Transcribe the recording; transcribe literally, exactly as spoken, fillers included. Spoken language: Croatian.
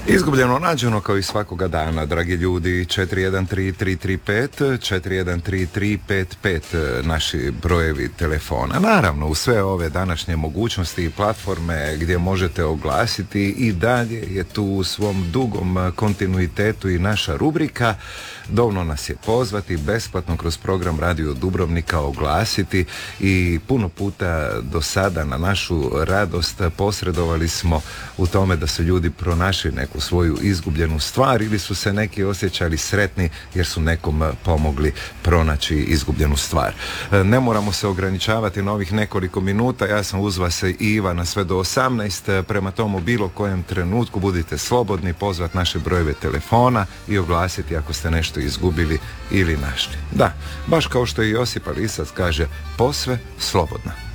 Izgubljeno nađeno kao i svakoga dana, dragi ljudi. Četiri jedan tri tri tri pet, četiri jedan tri tri pet pet naši brojevi telefona. Naravno, u sve ove današnje mogućnosti i platforme gdje možete oglasiti i dalje je tu u svom dugom kontinuitetu i naša rubrika. Dovoljno nas je pozvati besplatno kroz program Radio Dubrovnika oglasiti i puno puta do sada na našu radost posredovali smo u tome da su ljudi pronašli neku svoju izgubljenu stvar ili su se neki osjećali sretni jer su nekom pomogli pronaći izgubljenu stvar. Ne moramo se ograničavati na ovih nekoliko minuta, ja sam uz vas i Ivana sve do osamnaest, prema tomu bilo kojem trenutku budite slobodni pozvati naše brojeve telefona i oglasiti ako ste nešto izgubili ili našli. Da, baš kao što i Josipa Lisac kaže, posve slobodna.